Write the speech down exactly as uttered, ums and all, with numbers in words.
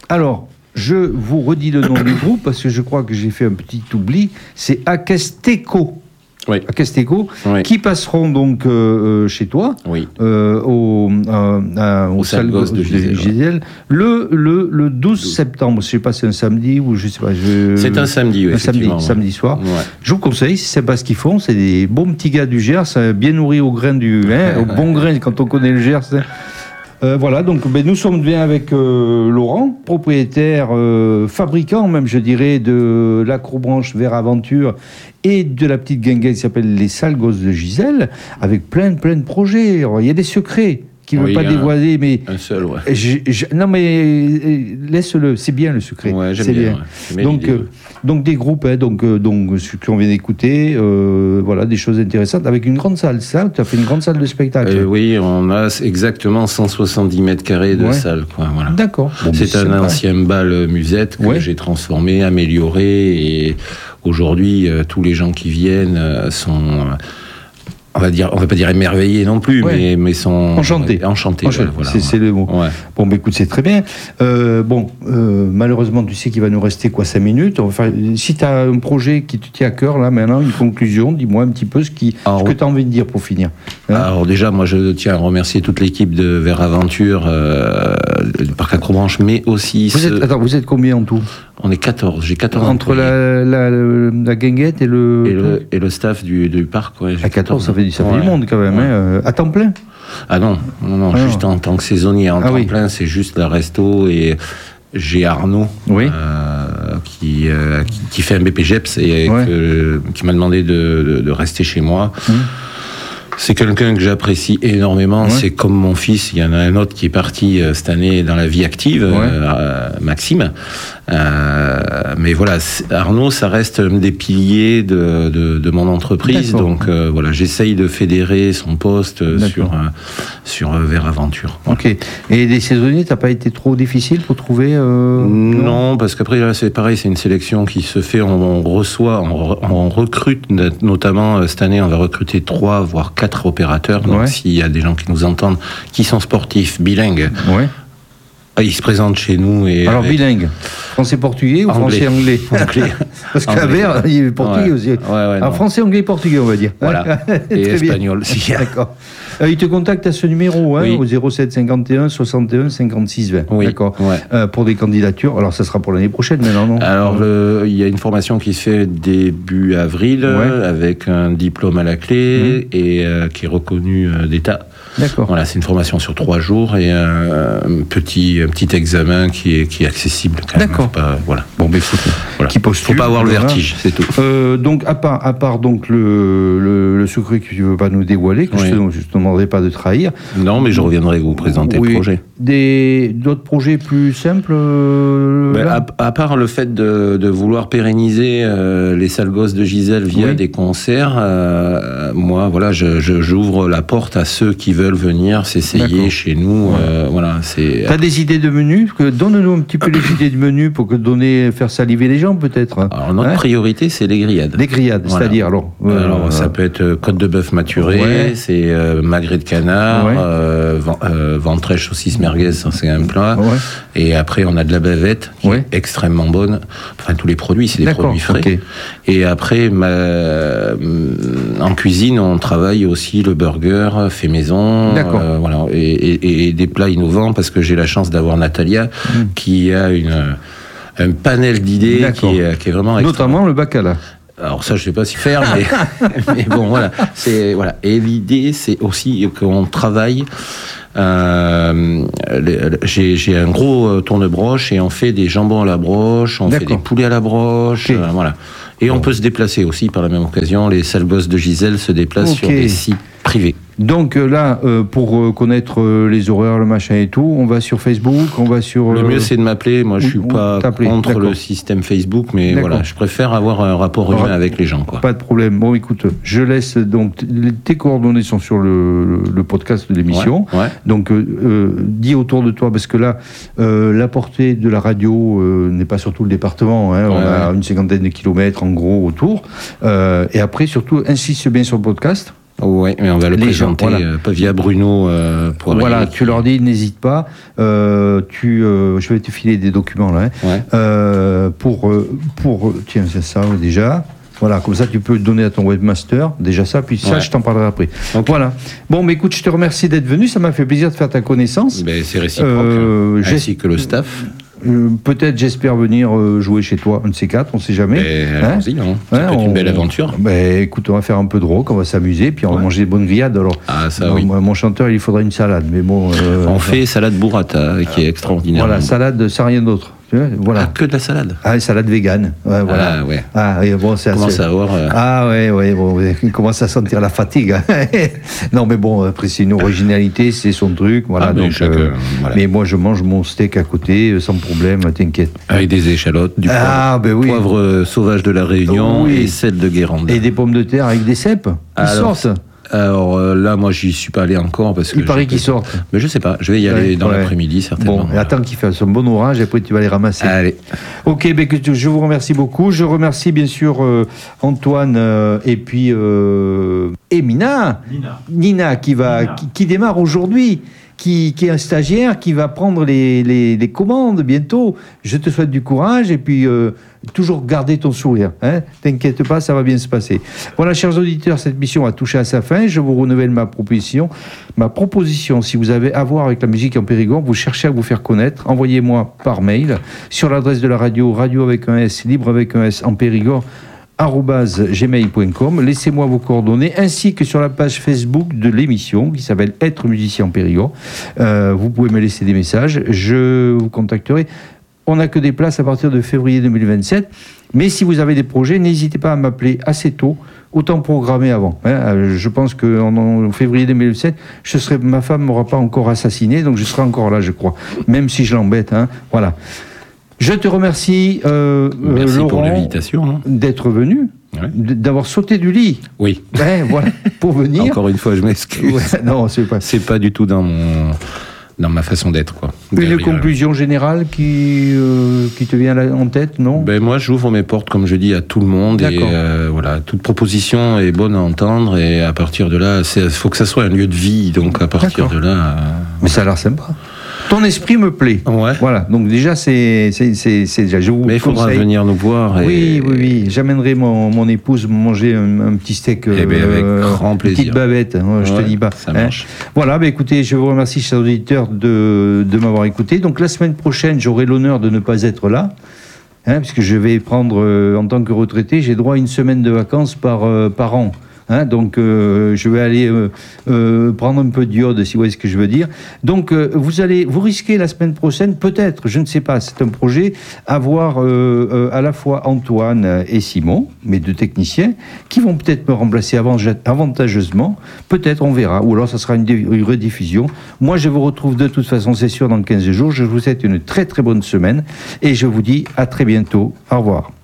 Alors, je vous redis le nom du groupe parce que je crois que j'ai fait un petit oubli. C'est Acesteco. Oui. Acesteco, oui. qui passeront donc euh, chez toi, oui. euh, au, euh, euh, au, au Salgos de Gisèle, ouais. le, le, le douze septembre. Je ne sais pas si c'est un samedi ou je ne sais pas. Je... C'est un samedi, oui, un samedi, ouais. samedi soir. Ouais. Je vous conseille, c'est sympa ce qu'ils font. C'est des bons petits gars du Gers, bien nourris au grain du, hein, au bon grain quand on connaît le Gers. Hein. Euh, voilà, donc ben, nous sommes bien avec euh, Laurent, propriétaire, euh, fabricant même, je dirais, de l'Acrobranche Vers Aventure et de la petite guinguette qui s'appelle les Salgos de Gisèle, avec plein, plein de projets. Alors, il y a des secrets qu'il ne oui, veut pas dévoiler, mais... Un seul, ouais. Je, je, non, mais laisse-le, c'est bien le secret. Ouais, j'aime c'est bien. bien. Ouais. Donc, euh, donc, des groupes, hein, donc, euh, donc, ce qu'on vient d'écouter, euh, voilà, des choses intéressantes, avec une grande salle, ça, tu as fait une grande salle de spectacle. Euh, oui, on a exactement cent soixante-dix mètres carrés de ouais. salle, quoi, voilà. D'accord. Bon, c'est un sympa. Ancien bal musette que ouais. j'ai transformé, amélioré, et aujourd'hui, euh, tous les gens qui viennent euh, sont... Euh, On va dire, on va pas dire émerveillés non plus, ouais. mais, mais sont enchantés. Enchantés, Enchantés. Ouais, voilà, c'est, ouais. c'est le mot. Ouais. Bon, bah, écoute, c'est très bien. Euh, bon, euh, malheureusement, tu sais qu'il va nous rester quoi, cinq minutes. On va faire, si tu as un projet qui te tient à cœur, là, maintenant, une conclusion, dis-moi un petit peu ce, qui, alors, ce que tu as envie de dire pour finir. Hein alors, déjà, moi, je tiens à remercier toute l'équipe de Vers Aventure, euh, du Parc Acrobranche, mais aussi. Vous ce... êtes, attends, vous êtes combien en tout ? On est quatorze, j'ai quatorze entre la, la, la, la guinguette et le... Et le, et le staff du, du parc, ouais. À quatorze, ça fait du, ça fait ouais. du monde quand même, ouais. hein, à temps plein ? Ah non, non, non ah juste non. en tant que saisonnier, en ah temps oui. plein, c'est juste la resto et j'ai Arnaud oui. euh, qui, euh, qui, qui fait un B P G E P S et ouais. que, qui m'a demandé de, de, de rester chez moi. Mmh. C'est quelqu'un que j'apprécie énormément, ouais. c'est comme mon fils. Il y en a un autre qui est parti euh, cette année dans la vie active, ouais. euh, Maxime. Euh, mais voilà, Arnaud, ça reste un des piliers de, de, de mon entreprise. D'accord. Donc euh, voilà, j'essaye de fédérer son poste D'accord. sur, euh, sur euh, Vers Aventure. Voilà. Ok. Et les saisonniers, t'as pas été trop difficile pour trouver euh... Non, non, parce qu'après, là, c'est pareil, c'est une sélection qui se fait, on, on reçoit, on, on recrute, notamment cette année, on va recruter trois, voire quatre opérateurs. Donc, ouais. s'il y a des gens qui nous entendent, qui sont sportifs, bilingues, ouais. ils se présentent chez nous. Et alors, avec... bilingue, français-portugais ou anglais. français-anglais Anglais. Parce qu'à Vers, il y a portugais ouais. aussi. Ouais, ouais, alors, français, anglais, portugais, on va dire. Voilà. Et espagnol. D'accord. Euh, ils te contactent à ce numéro, hein, oui. au zéro sept cinquante et un soixante et un cinquante-six vingt. Oui. D'accord. Ouais. Euh, pour des candidatures. Alors, ça sera pour l'année prochaine, maintenant, non ? Alors, le, il y a une formation qui se fait début avril, ouais. avec un diplôme à la clé mmh. et euh, qui est reconnu euh, d'État. D'accord. Voilà, c'est une formation sur trois jours et un, un petit, un petit examen qui est, qui est accessible. Quand même. D'accord. Pas, voilà. Bon, ben, écoute, voilà. Qui postule. Faut pas avoir le vertige, c'est tout. Euh, donc, à part, à part donc le, le, le secret que tu veux pas nous dévoiler, que oui. je ne te, te demanderai pas de trahir. Non, mais je reviendrai vous présenter oui. le projet. Des, d'autres projets plus simples euh, ben, à, à part le fait de, de vouloir pérenniser euh, les Salgos de Gisèle via oui. des concerts, euh, moi, voilà, je, je, j'ouvre la porte à ceux qui veulent venir s'essayer D'accord. chez nous. Ouais. Euh, voilà, c'est. T'as des idées de menus ? Donne-nous un petit peu les idées de menus pour que donner, faire saliver les gens, peut-être. Alors, notre hein priorité, c'est les grillades. Les grillades, voilà. c'est-à-dire alors. Euh, alors, euh, ça peut être côte de bœuf maturée, ouais. c'est euh, magret de canard, ouais. euh, euh, ventrèche saucisse merguez, c'est un plat. Ouais. Et après, on a de la bavette, qui ouais. est extrêmement bonne. Enfin, tous les produits, c'est des D'accord, produits frais. Okay. Et après, ma... en cuisine, on travaille aussi le burger fait maison. D'accord. Euh, voilà, et, et, et des plats innovants, parce que j'ai la chance d'avoir Natalia, mmh. qui a une, un panel d'idées qui est, qui est vraiment notamment le bacala. Alors ça, je sais pas si faire, mais, mais bon, voilà. C'est, voilà. Et l'idée, c'est aussi qu'on travaille. Euh, j'ai, j'ai un gros tourne-broche et on fait des jambons à la broche, on D'accord. fait des poulets à la broche, okay. euh, voilà. Et bon. on peut se déplacer aussi par la même occasion. Les Salgos de Gisèle se déplacent okay. sur des sites privés. Donc là, euh, pour connaître euh, les horaires, le machin et tout, on va sur Facebook, on va sur... Euh... Le mieux, c'est de m'appeler. Moi, je suis pas contre D'accord. le système Facebook, mais D'accord. voilà, je préfère avoir un rapport humain avec les gens, quoi. Pas de problème. Bon, écoute, je laisse donc... Tes coordonnées sont sur le, le podcast de l'émission. Ouais, ouais. Donc, euh, euh, dis autour de toi, parce que là, euh, la portée de la radio euh, n'est pas sur tout le département. Hein, ouais, on a ouais. une cinquantaine de kilomètres, en gros, autour. Euh, et après, surtout, insiste bien sur le podcast. Oui, mais on va le Les présenter, gens, voilà. euh, pas via Bruno euh, pour Voilà, tu leur dis, n'hésite pas. Euh, tu, euh, je vais te filer des documents là. Hein, ouais. euh, pour, pour, tiens, c'est ça déjà. Voilà, comme ça tu peux le donner à ton webmaster, déjà ça, puis ça ouais. je t'en parlerai après. Okay. Voilà. Bon, mais écoute, je te remercie d'être venu, ça m'a fait plaisir de faire ta connaissance. Ben, c'est réciproque, euh, ainsi que le staff. Euh, peut-être, j'espère venir euh, jouer chez toi, un de ces quatre, on ne sait jamais. Ben, hein allons-y, hein. Ça hein, peut être on, une belle aventure. Ben, écoute, on va faire un peu de rock, on va s'amuser, puis on ouais. va manger des bonnes grillades. Alors, ah, ça, non, oui. Mon chanteur, il faudra une salade, mais bon. Euh, on fait salade burrata, qui est extraordinaire. Voilà, salade sans rien d'autre. Voilà. Ah, que de la salade. Ah, salade végane. Ouais, voilà. Ah, ouais. Ah, et bon, c'est commence assez... à avoir. Euh... Ah, ouais, ouais, bon, il commence à sentir la fatigue. Non, mais bon, après, c'est une originalité, c'est son truc. Voilà, ah, donc, chaque, euh, voilà. Mais moi, je mange mon steak à côté, sans problème, t'inquiète. Avec des échalotes, du ah, poivre, ben oui. poivre sauvage de la Réunion oui. et celle de Guérande. Et des pommes de terre avec des cèpes. Ils Alors, sortent. Alors euh, là, moi, j'y suis pas allé encore parce que. Il paraît qu'ils sortent. Mais je sais pas. Je vais y aller ouais, dans ouais. l'après-midi certainement. Bon, et attends qu'il fasse un bon orage et après tu vas les ramasser. Allez. Ok, ben, je vous remercie beaucoup. Je remercie bien sûr euh, Antoine euh, et puis euh, et Mina. Nina. Nina qui va Nina. Qui, qui démarre aujourd'hui. Qui, qui est un stagiaire qui va prendre les, les, les commandes bientôt. Je te souhaite du courage et puis euh, toujours garder ton sourire. Hein, t'inquiète pas, ça va bien se passer. Voilà, chers auditeurs, cette mission a touché à sa fin. Je vous renouvelle ma proposition. Ma proposition, si vous avez à voir avec la musique en Périgord, vous cherchez à vous faire connaître, envoyez-moi par mail sur l'adresse de la radio, radio avec un S, libre avec un S, en Périgord, arobase gmail point com. Laissez-moi vos coordonnées ainsi que sur la page Facebook de l'émission qui s'appelle Être musicien en Périgord. Euh, vous pouvez me laisser des messages, je vous contacterai. On n'a que des places à partir de février deux mille vingt-sept, mais si vous avez des projets, n'hésitez pas à m'appeler assez tôt, autant programmer avant. Hein. Je pense qu'en en février deux mille vingt-sept, je serai, ma femme ne m'aura pas encore assassiné, donc je serai encore là, je crois, même si je l'embête. Hein. Voilà. Je te remercie, euh, Merci Laurent, pour l'invitation, hein. d'être venu, ouais. d'avoir sauté du lit. Oui. Ben, voilà, pour venir. Encore une fois, je m'excuse. Ouais, non, c'est pas. C'est pas du tout dans mon, dans ma façon d'être, quoi. Une Derrière. conclusion générale qui, euh, qui te vient en tête, non? Ben moi, j'ouvre mes portes, comme je dis, à tout le monde. Et euh, voilà, toute proposition est bonne à entendre. Et à partir de là, il faut que ça soit un lieu de vie. Donc à partir de là. Euh, Mais ça a l'air sympa. Ton esprit me plaît. Ouais. Voilà. Donc déjà, c'est, c'est, c'est, c'est déjà. Je vous Mais il faudra conseille. venir nous voir. Et... Oui, oui, oui. J'amènerai mon, mon épouse manger un, un petit steak. Eh ben, avec euh, grand plaisir. Petite bavette. Hein, je ouais, te dis pas. Ça marche. Hein. Voilà. Ben écoutez, je vous remercie, chers auditeurs, de, de m'avoir écouté. Donc la semaine prochaine, j'aurai l'honneur de ne pas être là. Hein, puisque je vais prendre, euh, en tant que retraité, j'ai droit à une semaine de vacances par, euh, par an. Hein, donc euh, je vais aller euh, euh, prendre un peu d'iode, si vous voyez ce que je veux dire. Donc euh, vous allez, vous risquez la semaine prochaine, peut-être, je ne sais pas, c'est un projet, avoir euh, euh, à la fois Antoine et Simon, mes deux techniciens, qui vont peut-être me remplacer avantageusement. Peut-être, on verra. Ou alors ça sera une, dé- une rediffusion. Moi, je vous retrouve de toute façon, c'est sûr, dans quinze jours. Je vous souhaite une très très bonne semaine et je vous dis à très bientôt. Au revoir.